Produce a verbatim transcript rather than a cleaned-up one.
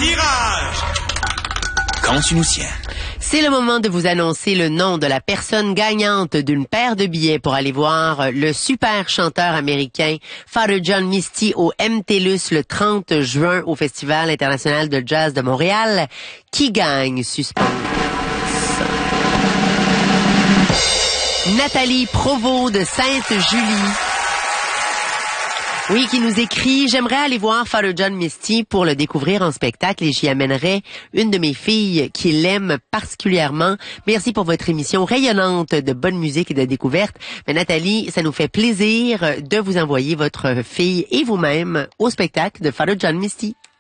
tirage. Quand tu nous tiens. C'est le moment de vous annoncer le nom de la personne gagnante d'une paire de billets pour aller voir le super chanteur américain Father John Misty au M T L U S le trente juin au Festival international de jazz de Montréal. Qui gagne? Suspense. Nathalie Provost de Sainte-Julie. Oui, qui nous écrit « J'aimerais aller voir Father John Misty pour le découvrir en spectacle et j'y amènerai une de mes filles qui l'aime particulièrement. Merci pour votre émission rayonnante de bonne musique et de découverte. » Mais Nathalie, ça nous fait plaisir de vous envoyer votre fille et vous-même au spectacle de Father John Misty.